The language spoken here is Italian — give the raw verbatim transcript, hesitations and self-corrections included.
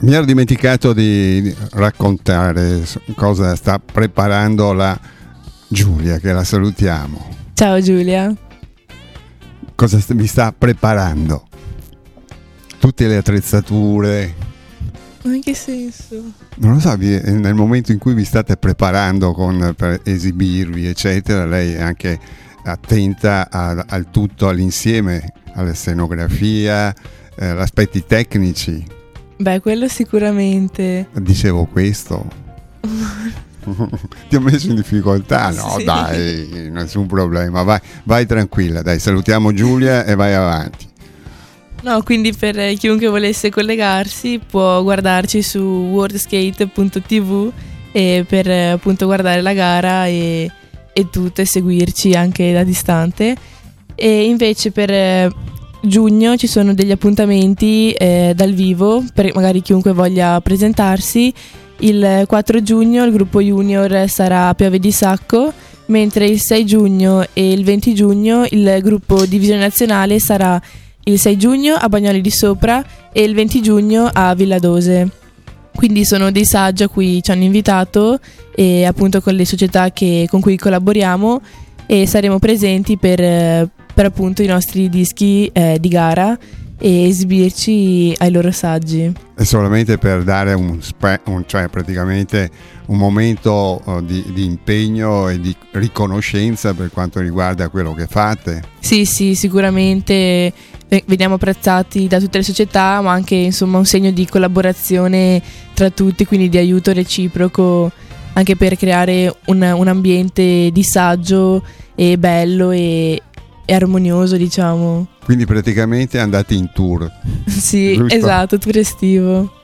Mi ero dimenticato di raccontare cosa sta preparando la Giulia, che la salutiamo. Ciao Giulia. Cosa st- mi sta preparando? Tutte le attrezzature. Ma in che senso? Non lo so, vi- nel momento in cui vi state preparando con, per esibirvi, eccetera, lei è anche attenta a- al tutto, all'insieme, alla scenografia, eh, aspetti tecnici. Beh, quello sicuramente. Dicevo questo. Ti ho messo in difficoltà? No, Sì. dai, nessun problema. Vai, vai tranquilla, dai, salutiamo Giulia e vai avanti. No, quindi per chiunque volesse collegarsi può guardarci su worldskate punto tv e per appunto guardare la gara e, e tutto e seguirci anche da distante. E invece per eh, giugno ci sono degli appuntamenti eh, dal vivo per magari chiunque voglia presentarsi. Il quattro giugno il gruppo junior sarà a Piave di Sacco, mentre il sei giugno e il venti giugno il gruppo divisione nazionale sarà il sei giugno a Bagnoli di Sopra e il venti giugno a Villadose. Quindi sono dei saggi a cui ci hanno invitato e appunto con le società che, con cui collaboriamo, e saremo presenti per, per appunto i nostri dischi eh, di gara e esibirci ai loro saggi. È solamente per dare un, spe- un cioè praticamente un momento uh, di, di impegno e di riconoscenza per quanto riguarda quello che fate. Sì, sì, sicuramente veniamo apprezzati da tutte le società, ma anche insomma un segno di collaborazione tra tutti, quindi di aiuto reciproco anche per creare un, un ambiente di saggio e bello e, e armonioso, diciamo. Quindi praticamente andate in tour. Sì, giusto? esatto, tour estivo.